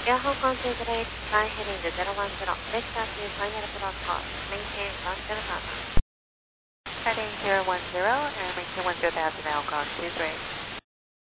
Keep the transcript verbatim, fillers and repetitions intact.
Air Hong Kong two eight, fly heading to zero one zero, lift up to final approach course, maintain one zero thousand. Heading zero one zero and maintain one zero thousand, Hong Kong two three.